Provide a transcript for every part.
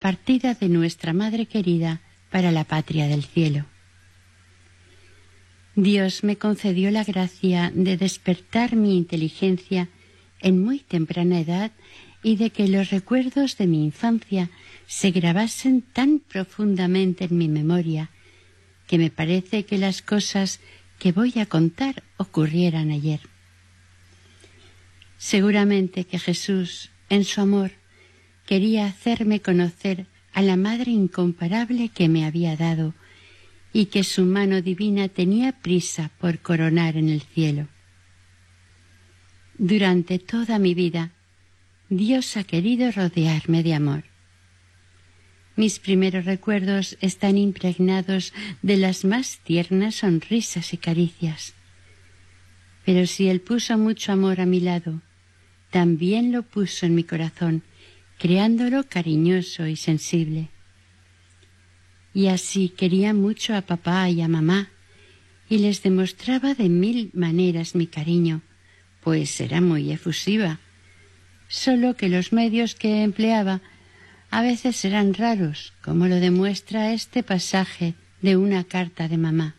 partida de nuestra Madre querida para la patria del cielo. Dios me concedió la gracia de despertar mi inteligencia en muy temprana edad y de que los recuerdos de mi infancia se grabasen tan profundamente en mi memoria que me parece que las cosas que voy a contar ocurrieran ayer. Seguramente que Jesús, en su amor, quería hacerme conocer a la Madre incomparable que me había dado y que su mano divina tenía prisa por coronar en el cielo. Durante toda mi vida, Dios ha querido rodearme de amor. Mis primeros recuerdos están impregnados de las más tiernas sonrisas y caricias. Pero si Él puso mucho amor a mi lado, también lo puso en mi corazón, creándolo cariñoso y sensible. Y así quería mucho a papá y a mamá, y les demostraba de 1000 maneras mi cariño, pues era muy efusiva, solo que los medios que empleaba a veces eran raros, como lo demuestra este pasaje de una carta de mamá.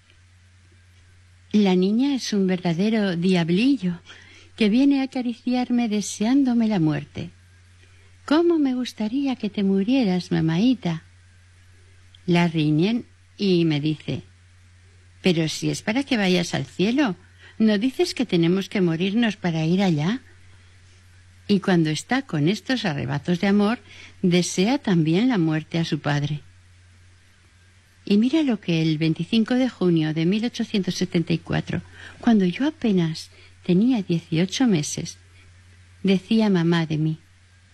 La niña es un verdadero diablillo que viene a acariciarme deseándome la muerte. ¿Cómo me gustaría que te murieras, mamaíta? La riñen y me dice: pero si es para que vayas al cielo, ¿no dices que tenemos que morirnos para ir allá? Y cuando está con estos arrebatos de amor, desea también la muerte a su padre. Y mira lo que el 25 de junio de 1874, cuando yo apenas tenía 18 meses, decía mamá de mí: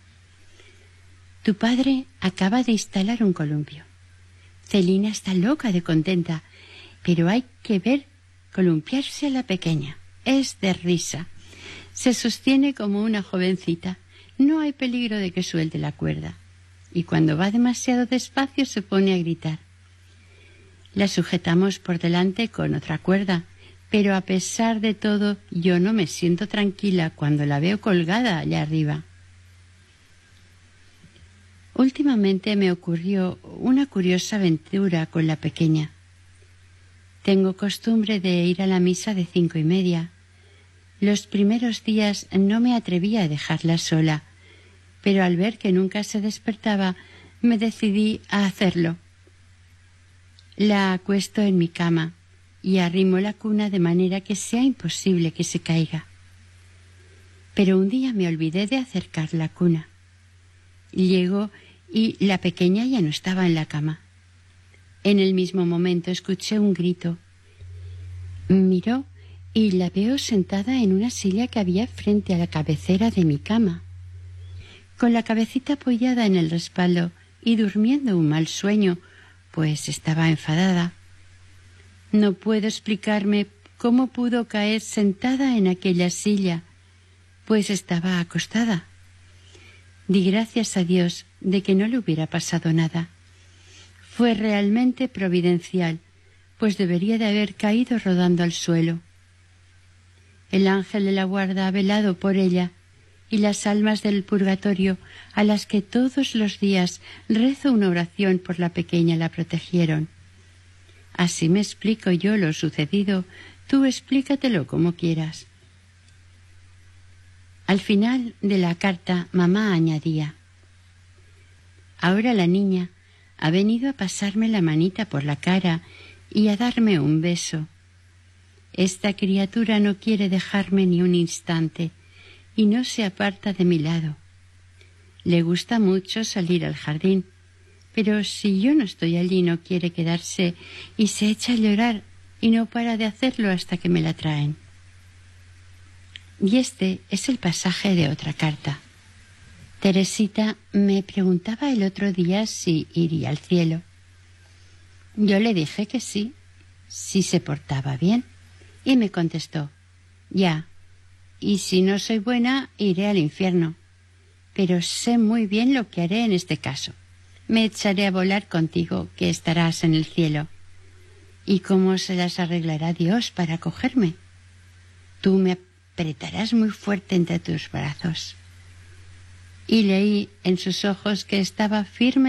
tu padre acaba de instalar un columpio. Celina está loca de contenta, pero hay que ver columpiarse a la pequeña. Es de risa. Se sostiene como una jovencita. No hay peligro de que suelte la cuerda. Y cuando va demasiado despacio se pone a gritar. La sujetamos por delante con otra cuerda, pero a pesar de todo yo no me siento tranquila cuando la veo colgada allá arriba. Últimamente me ocurrió una curiosa aventura con la pequeña. Tengo costumbre de ir a la misa de 5:30. Los primeros días no me atrevía a dejarla sola, pero al ver que nunca se despertaba, me decidí a hacerlo. La acuesto en mi cama y arrimo la cuna de manera que sea imposible que se caiga. Pero un día me olvidé de acercar la cuna. Llego y la pequeña ya no estaba en la cama. En el mismo momento escuché un grito. Miró y la veo sentada en una silla que había frente a la cabecera de mi cama, con la cabecita apoyada en el respaldo y durmiendo un mal sueño, pues estaba enfadada. No puedo explicarme cómo pudo caer sentada en aquella silla, pues estaba acostada. Di gracias a Dios de que no le hubiera pasado nada. Fue realmente providencial, pues debería de haber caído rodando al suelo. El ángel de la guarda ha velado por ella, y las almas del purgatorio, a las que todos los días rezo una oración por la pequeña, la protegieron. Así me explico yo lo sucedido, tú explícatelo como quieras. Al final de la carta, mamá añadía: ahora la niña ha venido a pasarme la manita por la cara y a darme un beso. Esta criatura no quiere dejarme ni un instante y no se aparta de mi lado. Le gusta mucho salir al jardín, pero si yo no estoy allí no quiere quedarse y se echa a llorar y no para de hacerlo hasta que me la traen. Y este es el pasaje de otra carta. Teresita me preguntaba el otro día si iría al cielo. Yo le dije que sí, si se portaba bien, y me contestó: ya, y si no soy buena, iré al infierno. Pero sé muy bien lo que haré en este caso. Me echaré a volar contigo, que estarás en el cielo. ¿Y cómo se las arreglará Dios para cogerme? Tú me apretarás muy fuerte entre tus brazos. Y leí en sus ojos que estaba firme